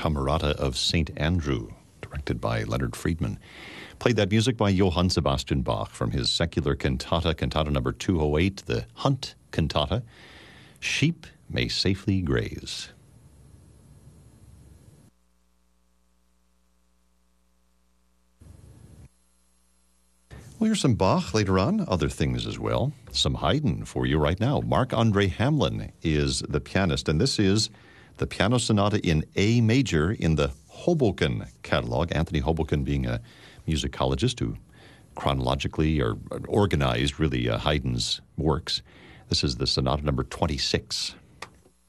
Camerata of St. Andrew, directed by Leonard Friedman. Played that music by Johann Sebastian Bach from his secular cantata, cantata number 208, the Hunt Cantata, Sheep May Safely Graze. Well, here's some Bach later on, other things as well. Some Haydn for you right now. Marc-Andre Hamelin is the pianist, and this is the piano sonata in A major in the Hoboken catalog. Anthony Hoboken being a musicologist who chronologically or organized really Haydn's works. This is the sonata number 26.